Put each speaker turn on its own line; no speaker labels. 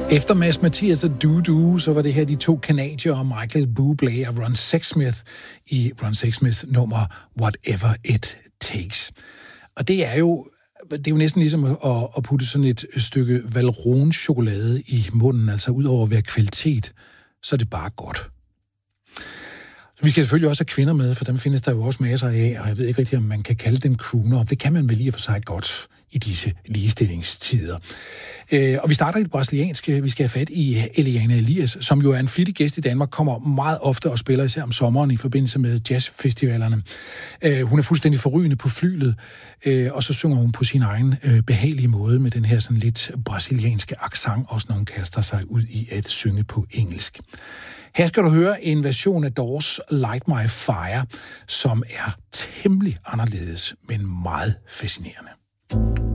Efter Mads Mathias og Dudu, så var det her de to canadiere, Michael Bublé og Ron Sexsmith, i Ron Sexsmiths nummer Whatever It Takes. Og det er jo næsten ligesom at putte sådan et stykke Valrhone-chokolade i munden, altså ud over at være kvalitet, så er det bare godt. Vi skal selvfølgelig også have kvinder med, for dem findes der jo også masser af, og jeg ved ikke rigtig, om man kan kalde dem crooner. Det kan man vel lige for sig godt i disse ligestillingstider. Og vi starter i det brasilianske. Vi skal have fat i Eliana Elias, som jo er en flittig gæst i Danmark, kommer meget ofte og spiller især om sommeren i forbindelse med jazzfestivalerne. Hun er fuldstændig forrygende på flylet, og så synger hun på sin egen behagelige måde med den her sådan lidt brasilianske accent, også når hun kaster sig ud i at synge på engelsk. Her skal du høre en version af Doors Light My Fire, som er temmelig anderledes, men meget fascinerende.